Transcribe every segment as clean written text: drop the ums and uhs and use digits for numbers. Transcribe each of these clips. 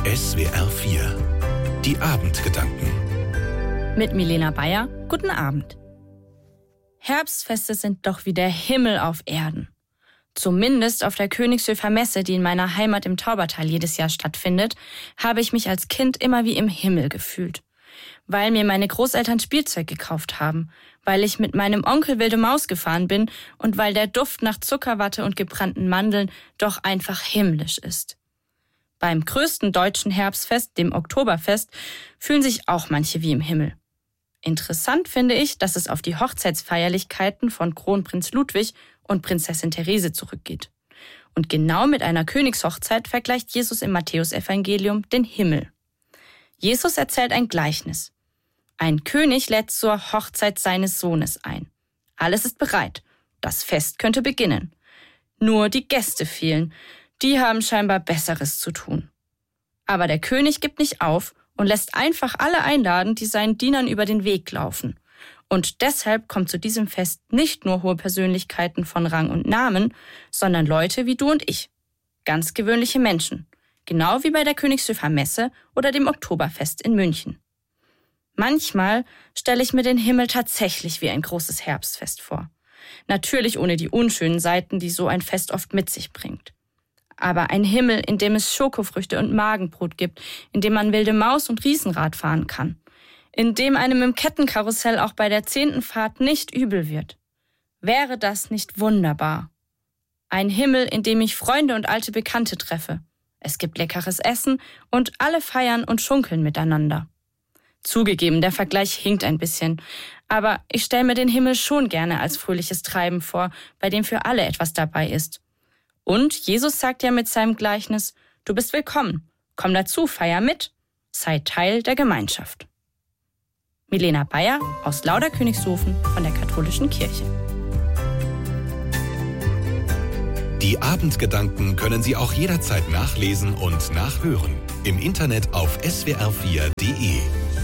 SWR 4 Die Abendgedanken Mit Milena Bayer, guten Abend. Herbstfeste sind doch wie der Himmel auf Erden. Zumindest auf der Königshöfer Messe, die in meiner Heimat im Taubertal jedes Jahr stattfindet, habe ich mich als Kind immer wie im Himmel gefühlt. Weil mir meine Großeltern Spielzeug gekauft haben, weil ich mit meinem Onkel wilde Maus gefahren bin und weil der Duft nach Zuckerwatte und gebrannten Mandeln doch einfach himmlisch ist. Beim größten deutschen Herbstfest, dem Oktoberfest, fühlen sich auch manche wie im Himmel. Interessant finde ich, dass es auf die Hochzeitsfeierlichkeiten von Kronprinz Ludwig und Prinzessin Therese zurückgeht. Und genau mit einer Königshochzeit vergleicht Jesus im Matthäusevangelium den Himmel. Jesus erzählt ein Gleichnis. Ein König lädt zur Hochzeit seines Sohnes ein. Alles ist bereit. Das Fest könnte beginnen. Nur die Gäste fehlen. Die haben scheinbar Besseres zu tun. Aber der König gibt nicht auf und lässt einfach alle einladen, die seinen Dienern über den Weg laufen. Und deshalb kommt zu diesem Fest nicht nur hohe Persönlichkeiten von Rang und Namen, sondern Leute wie du und ich. Ganz gewöhnliche Menschen. Genau wie bei der Königshöfer Messe oder dem Oktoberfest in München. Manchmal stelle ich mir den Himmel tatsächlich wie ein großes Herbstfest vor. Natürlich ohne die unschönen Seiten, die so ein Fest oft mit sich bringt. Aber ein Himmel, in dem es Schokofrüchte und Magenbrot gibt, in dem man wilde Maus und Riesenrad fahren kann, in dem einem im Kettenkarussell auch bei der 10. Fahrt nicht übel wird. Wäre das nicht wunderbar? Ein Himmel, in dem ich Freunde und alte Bekannte treffe. Es gibt leckeres Essen und alle feiern und schunkeln miteinander. Zugegeben, der Vergleich hinkt ein bisschen, aber ich stelle mir den Himmel schon gerne als fröhliches Treiben vor, bei dem für alle etwas dabei ist. Und Jesus sagt ja mit seinem Gleichnis, du bist willkommen, komm dazu, feier mit, sei Teil der Gemeinschaft. Milena Bayer aus Lauderkönigshofen von der Katholischen Kirche. Die Abendgedanken können Sie auch jederzeit nachlesen und nachhören. Im Internet auf swr4.de.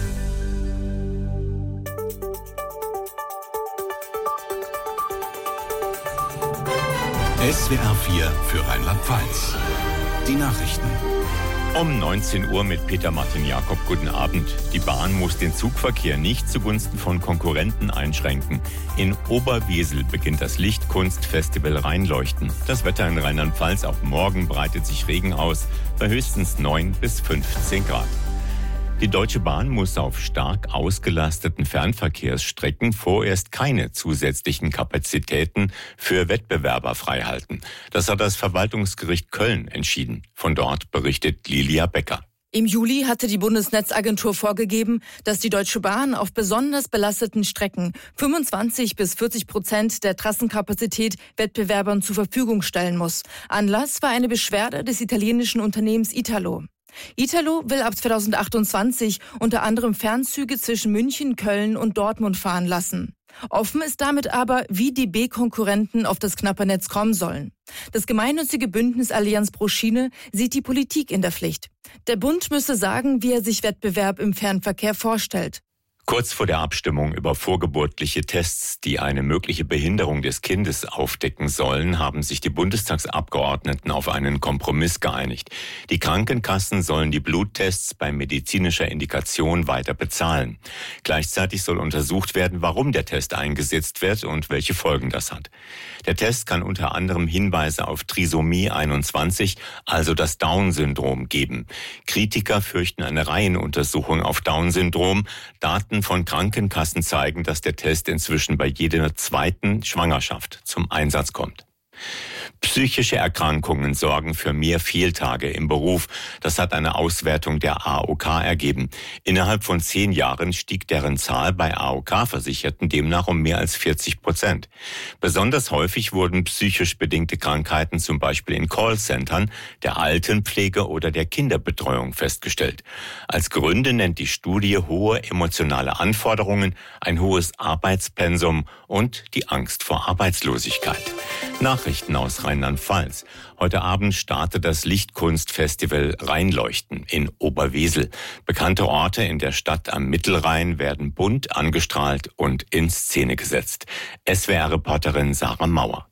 SWR 4 für Rheinland-Pfalz. Die Nachrichten. Um 19 Uhr mit Peter Martin Jakob. Guten Abend. Die Bahn muss den Zugverkehr nicht zugunsten von Konkurrenten einschränken. In Oberwesel beginnt das Lichtkunstfestival Rheinleuchten. Das Wetter in Rheinland-Pfalz, auch morgen breitet sich Regen aus, bei höchstens 9 bis 15 Grad. Die Deutsche Bahn muss auf stark ausgelasteten Fernverkehrsstrecken vorerst keine zusätzlichen Kapazitäten für Wettbewerber freihalten. Das hat das Verwaltungsgericht Köln entschieden. Von dort berichtet Lilia Becker. Im Juli hatte die Bundesnetzagentur vorgegeben, dass die Deutsche Bahn auf besonders belasteten Strecken 25 bis 40% der Trassenkapazität Wettbewerbern zur Verfügung stellen muss. Anlass war eine Beschwerde des italienischen Unternehmens Italo. Italo will ab 2028 unter anderem Fernzüge zwischen München, Köln und Dortmund fahren lassen. Offen ist damit aber, wie die B-Konkurrenten auf das knappe Netz kommen sollen. Das gemeinnützige Bündnis Allianz pro Schiene sieht die Politik in der Pflicht. Der Bund müsse sagen, wie er sich Wettbewerb im Fernverkehr vorstellt. Kurz vor der Abstimmung über vorgeburtliche Tests, die eine mögliche Behinderung des Kindes aufdecken sollen, haben sich die Bundestagsabgeordneten auf einen Kompromiss geeinigt. Die Krankenkassen sollen die Bluttests bei medizinischer Indikation weiter bezahlen. Gleichzeitig soll untersucht werden, warum der Test eingesetzt wird und welche Folgen das hat. Der Test kann unter anderem Hinweise auf Trisomie 21, also das Down-Syndrom, geben. Kritiker fürchten eine Reihenuntersuchung auf Down-Syndrom. Daten von Krankenkassen zeigen, dass der Test inzwischen bei jeder zweiten Schwangerschaft zum Einsatz kommt. Psychische Erkrankungen sorgen für mehr Fehltage im Beruf. Das hat eine Auswertung der AOK ergeben. Innerhalb von 10 Jahren stieg deren Zahl bei AOK-Versicherten demnach um mehr als 40%. Besonders häufig wurden psychisch bedingte Krankheiten zum Beispiel in Callcentern, der Altenpflege oder der Kinderbetreuung festgestellt. Als Gründe nennt die Studie hohe emotionale Anforderungen, ein hohes Arbeitspensum und die Angst vor Arbeitslosigkeit. Nachrichten aus Rheinland-Pfalz. Heute Abend startet das Lichtkunstfestival Rheinleuchten in Oberwesel. Bekannte Orte in der Stadt am Mittelrhein werden bunt angestrahlt und in Szene gesetzt. SWR-Reporterin Sarah Mauer.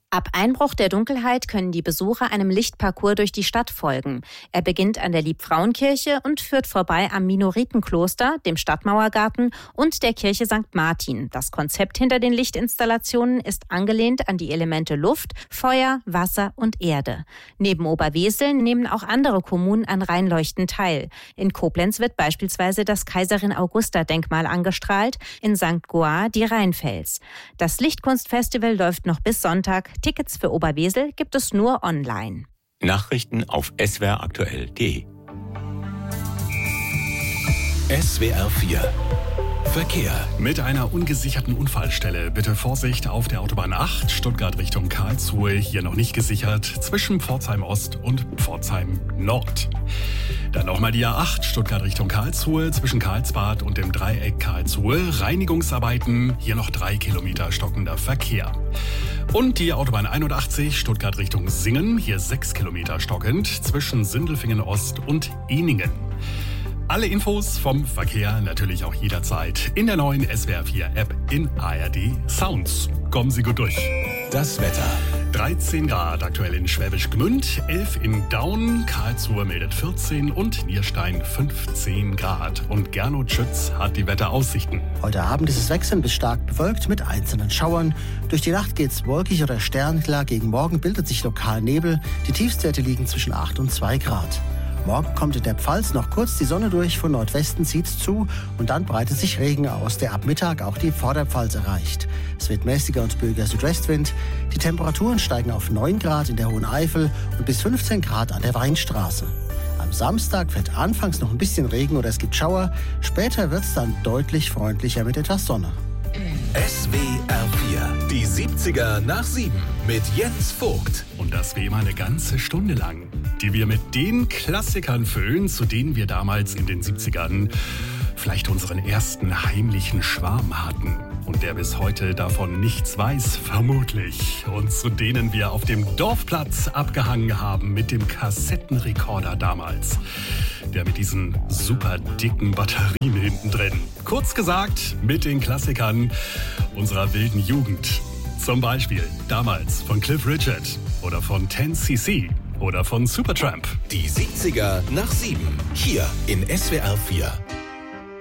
Ab Einbruch der Dunkelheit können die Besucher einem Lichtparcours durch die Stadt folgen. Er beginnt an der Liebfrauenkirche und führt vorbei am Minoritenkloster, dem Stadtmauergarten und der Kirche St. Martin. Das Konzept hinter den Lichtinstallationen ist angelehnt an die Elemente Luft, Feuer, Wasser und Erde. Neben Oberwesel nehmen auch andere Kommunen an Rheinleuchten teil. In Koblenz wird beispielsweise das Kaiserin-Augusta-Denkmal angestrahlt, in St. Goar die Rheinfels. Das Lichtkunstfestival läuft noch bis Sonntag. Tickets für Oberwesel gibt es nur online. Nachrichten auf swraktuell.de. SWR 4 Verkehr. Mit einer ungesicherten Unfallstelle. Bitte Vorsicht auf der Autobahn 8, Stuttgart Richtung Karlsruhe. Hier noch nicht gesichert, zwischen Pforzheim Ost und Pforzheim Nord. Dann nochmal die A8, Stuttgart Richtung Karlsruhe, zwischen Karlsbad und dem Dreieck Karlsruhe. Reinigungsarbeiten, hier noch 3 Kilometer stockender Verkehr. Und die Autobahn 81, Stuttgart Richtung Singen, hier 6 Kilometer stockend, zwischen Sindelfingen Ost und Ehningen. Alle Infos vom Verkehr natürlich auch jederzeit in der neuen SWR 4 App in ARD Sounds. Kommen Sie gut durch. Das Wetter. 13 Grad aktuell in Schwäbisch Gmünd, 11 in Daun, Karlsruhe meldet 14 und Nierstein 15 Grad. Und Gernot Schütz hat die Wetteraussichten. Heute Abend ist es wechselnd bis stark bewölkt mit einzelnen Schauern. Durch die Nacht geht's wolkig oder sternklar. Gegen Morgen bildet sich lokal Nebel. Die Tiefstwerte liegen zwischen 8 und 2 Grad. Morgen kommt in der Pfalz noch kurz die Sonne durch, von Nordwesten zieht's zu und dann breitet sich Regen aus, der ab Mittag auch die Vorderpfalz erreicht. Es wird mäßiger und böiger Südwestwind. Die Temperaturen steigen auf 9 Grad in der Hohen Eifel und bis 15 Grad an der Weinstraße. Am Samstag fällt anfangs noch ein bisschen Regen oder es gibt Schauer. Später wird's dann deutlich freundlicher mit etwas Sonne. SWR 4, die 70er nach 7 mit Jens Vogt. Und das wie immer eine ganze Stunde lang, die wir mit den Klassikern füllen, zu denen wir damals in den 70ern vielleicht unseren ersten heimlichen Schwarm hatten. Und der bis heute davon nichts weiß, vermutlich. Und zu denen wir auf dem Dorfplatz abgehangen haben mit dem Kassettenrekorder damals. Der mit diesen super dicken Batterien hinten drin. Kurz gesagt, mit den Klassikern unserer wilden Jugend. Zum Beispiel damals von Cliff Richard oder von 10cc oder von Supertramp. Die 70er nach 7, hier in SWR 4.